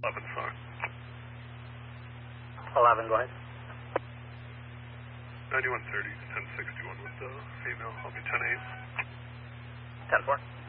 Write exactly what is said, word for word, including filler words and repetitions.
eleven, sorry. eleven, go ahead. ninety-one thirty, ten sixty-one with the female. I'll be ten eight. ten four.